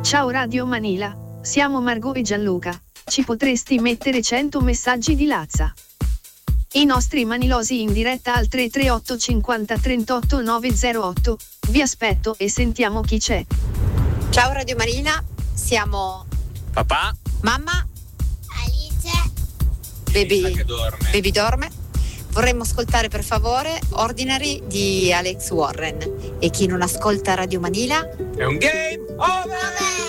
Ciao Radio Manila, siamo Margot e Gianluca. Ci potresti mettere 100 messaggi di Lazza? I nostri manilosi in diretta al 338 50 38 908. Vi aspetto e sentiamo chi c'è. Ciao Radio Manila, siamo papà, mamma, Alice, baby dorme. Vorremmo ascoltare per favore Ordinary di Alex Warren. E chi non ascolta Radio Manila è un game over!